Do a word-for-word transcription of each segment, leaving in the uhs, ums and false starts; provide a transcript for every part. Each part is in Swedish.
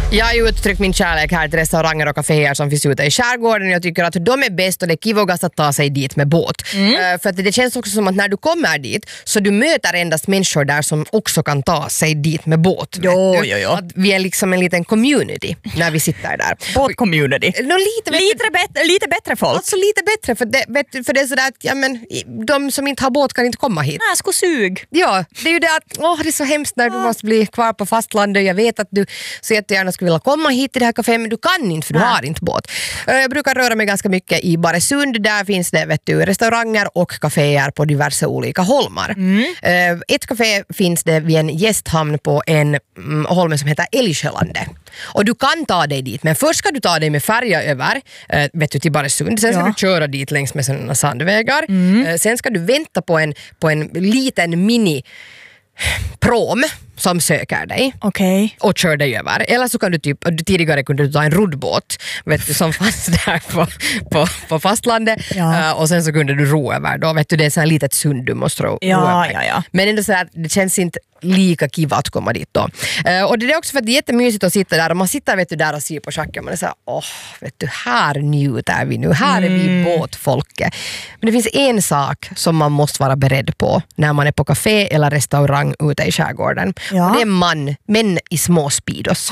Jag har ju uttryckt min kärlek här till restauranger och kaféer som finns ute i skärgården. Jag tycker att de är bäst och det är kivogast att ta sig dit med båt. Mm. Uh, för att det känns också som att när du kommer dit så du möter endast människor där som också kan ta sig dit med båt. Jo, jo, jo. Att vi är liksom en liten community när vi sitter där. Båt-community. No, lite, lite, bättre, lite bättre folk. Alltså lite bättre för det, för det är sådär att ja, men, de som inte har båt kan inte komma hit. Nej, sko sug. Ja, det är ju det att åh, det är så hemskt när du måste bli kvar på fastlandet. Jag vet att du så jättegärna skulle vilja komma hit till det här kaféet men du kan inte för du Nej. har inte båt. Jag brukar röra mig ganska mycket i Baresund. Där finns det vet du, restauranger och kaféer på diverse olika holmar. Mm. Ett kafé finns det vid en gästhamn på en mm, holme som heter Älgsjölande. Och du kan ta dig dit, men först ska du ta dig med färja över äh, vet du, till Baresund. Sen ska ja. du köra dit längs med sådana sandvägar. Mm. Äh, sen ska du vänta på en, på en liten mini prom som söker dig okay. och kör dig över. Eller så kan du typ, tidigare kunde du ta en roddbåt vet du, som fanns där på, på, på fastlandet ja. uh, och sen så kunde du ro över. Då vet du, det är så här litet sund du måste ro, ja, ro över. Ja, ja. Men ändå så här, det känns inte lika kiva att komma dit då. Uh, och det är också för att det är jättemysigt att sitta där och man sitter vet du, där och ser på schacken. Man är så här, åh, vet du, här njuter vi nu. Här är vi båtfolket. Men det finns en sak som man måste vara beredd på när man är på café eller restaurang ute i skärgården. Ja. Och det är man, män i små speedos.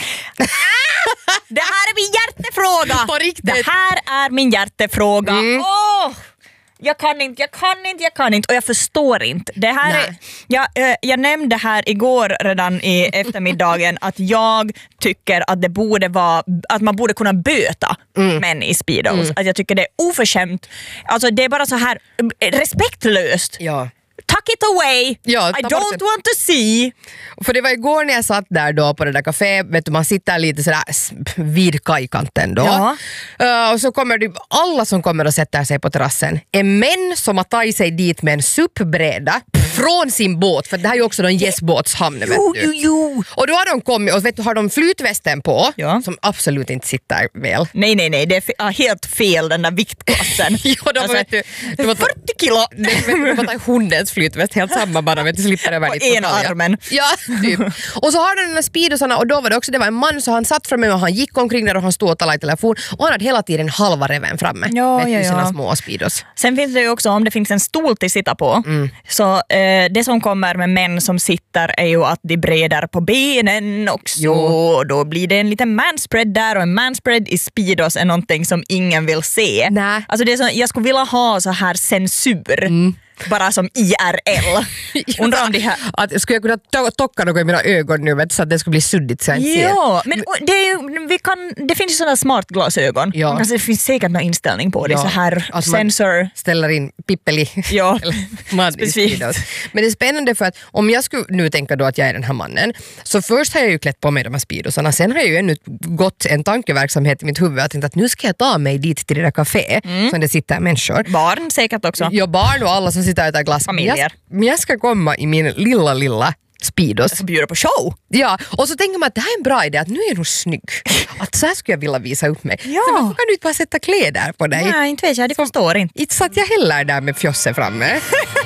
Det här är min hjärtefråga. På riktigt. Det här är min hjärtefråga. Mm. Oh! Jag kan inte, jag kan inte, jag kan inte och jag förstår inte. Det här är, jag, jag nämnde här igår redan i eftermiddagen att jag tycker att det borde vara att man borde kunna böta mm. män i speedos. Mm. Att jag tycker det är oförskämt. Alltså det är bara så här respektlöst. Ja. Tuck it away. Ja, I don't want to see. För det var igår när jag satt där då på det där café, vet du, man sitter lite sådär vid kajkanten då. Ja. Uh, och så kommer det, alla som kommer och sätter sig på terrassen är män som har tagit sig dit med en suppbräda från sin båt, för det här är ju också en gästbåtshamn, vet jo, du. Jo, jo. Och då har de kommit och vet du, har de flytvästen på, ja. som absolut inte sitter väl. Nej, nej, nej, det är f- helt fel den där viktklassen. Jo, de alltså, vet du, de var fyrtio kilo. De var ta hundens flytväst, helt samma bara, vet du, slipper över på ditt ena armen. Ja, typ. Och så har de den där speedosarna och då var det också, det var en man så han satt framme och han gick omkring där och han stod och talade i telefon och han hade hela tiden halva reven framme. Ja, vet ja, du, sina ja. små speedos. Sen finns det ju också, om det finns en stol till sitta på, mm. så eh, det som kommer med män som sitter är ju att de breder på benen också. Jo. Då blir det en liten manspread där och en manspread i speedos är någonting som ingen vill se. Nej. Alltså det är så, jag skulle vilja ha så här censur. Mm. Bara som I R L. Undrar om det här... Att, skulle jag kunna to- tocka något i mina ögon nu vet, så att det skulle bli suddigt så jag inte ser? Ja, men det, är ju, vi kan, det finns ju sådana smartglasögon. Ja. Alltså, det finns säkert någon inställning på det. Ja. Så här, att sensor. Ställer in pippeli. Ja, specifikt. Men det är spännande för att om jag skulle nu tänka då att jag är den här mannen, så först har jag ju klätt på mig de här speedosarna. Sen har jag ju ännu gått en tankeverksamhet i mitt huvud. Jag tänkte att nu ska jag ta mig dit till det där café mm. som det sitter människor. Barn säkert också. Ja, barn och alla som sitter och äter glass. Familjer. Men jag, men jag ska komma i min lilla, lilla speedos. Jag ska bjuda på show. Ja, och så tänker man att det här är en bra idé, att nu är jag nog snygg. Att så här skulle jag vilja visa upp mig. Ja. Så varför kan du inte bara sätta kläder på dig? Nej, inte vet jag, det förstår inte. Inte satt jag heller där med fjosse framme.